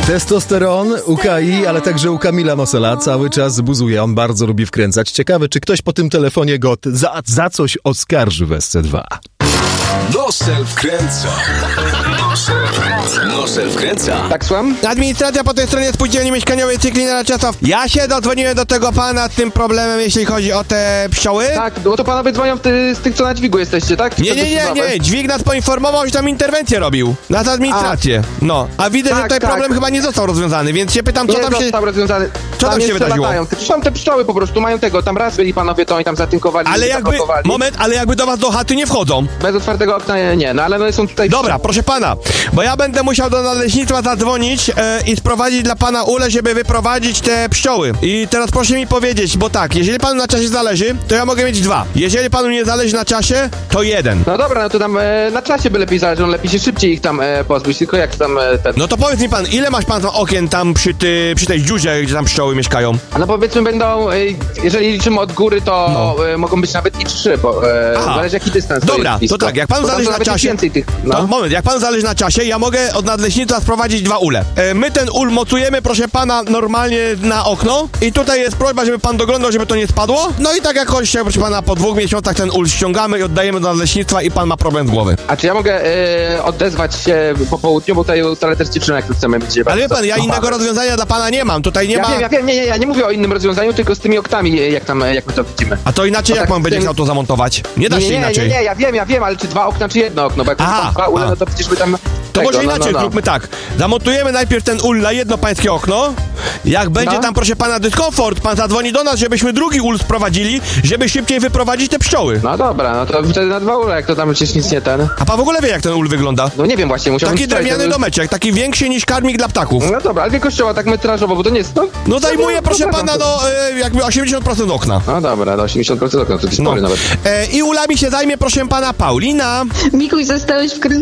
Testosteron u Kai, ale także u Kamila Nosela cały czas buzuje. On bardzo lubi wkręcać. Ciekawe, czy ktoś po tym telefonie go za coś oskarży w SC2. Nosel wkręca. Nosel wkręca. Tak, słucham? Administracja po tej stronie spółdzielni mieszkaniowej Cykli na Czesław. Ja się dodzwoniłem do tego pana z tym problemem, jeśli chodzi o te pszczoły. Tak, bo to panowie dzwonią z tych, co na dźwigu jesteście, tak? Nie. Dźwig nas poinformował, że tam interwencję robił. Na administrację. No. A widzę, że tutaj problem chyba nie został rozwiązany, więc się pytam, co nie tam się... został rozwiązany. Co tam się wydarzyło? Są te pszczoły po prostu, mają tego, tam raz byli panowie to i tam zatynkowali. Ale jakby do was do chaty nie wchodzą. Bez otwartego okna nie, no ale one są tutaj... Dobra, proszę pana, bo ja będę musiał do nadleśnictwa zadzwonić i sprowadzić dla pana ulę, żeby wyprowadzić te pszczoły. I teraz proszę mi powiedzieć, bo tak, jeżeli panu na czasie zależy, to ja mogę mieć 2. Jeżeli panu nie zależy na czasie, to 1. No dobra, no to tam na czasie by lepiej zależy, no lepiej się szybciej ich tam pozbyć, tylko jak tam ten... No to powiedz mi pan, ile masz pan okien tam przy tej dziurze, gdzie tam pszczoły mieszkają? A no powiedzmy będą, jeżeli liczymy od góry, to mogą być nawet i 3, bo zależy jaki dystans. Dobra, to tak, jak panu zależy na czasie... jak panu zależy na czasie, ja mogę od nadleśnictwa sprowadzić 2 ule. My ten ul mocujemy, proszę pana, normalnie na okno i tutaj jest prośba, żeby pan doglądał, żeby to nie spadło. No i tak jakoś, proszę pana, po 2 miesiącach ten ul ściągamy i oddajemy do nadleśnictwa i pan ma problem z głowy. A czy ja mogę odezwać się po południu, bo tutaj ustalę też dziewczynę, jak chcemy być. Ale wie pan, ja innego rozwiązania dla pana nie mam, tutaj nie ma... Ja wiem, ja nie mówię o innym rozwiązaniu, tylko z tymi oknami, jak my to widzimy. A to inaczej, jak pan będzie chciał to zamontować? Nie da się inaczej. Nie, ja wiem, ale czy 2 okna, czy 1 okno, bo jak tam 2 ule, no to przecież by tam... To może inaczej, zróbmy tak. Zamontujemy najpierw ten ul na jedno pańskie okno. Jak będzie tam, proszę pana, dyskomfort, pan zadzwoni do nas, żebyśmy drugi ul sprowadzili, żeby szybciej wyprowadzić te pszczoły. No dobra, no to wtedy na 2 ule, jak to tam przecież nic nie ten. A pan w ogóle wie, jak ten ul wygląda? No nie wiem właśnie, musiałbym... Taki drewniany domeczek, taki większy niż karmik dla ptaków. No dobra, ale wielkościowo, tak metrażowo, bo to nie jest... No zajmuje, proszę pana, jakby 80% okna. No dobra, do 80% okna, to jest spory nawet. I ulami się zajmie, proszę pana, Paulina. Mikuś, zostałeś wkręcony.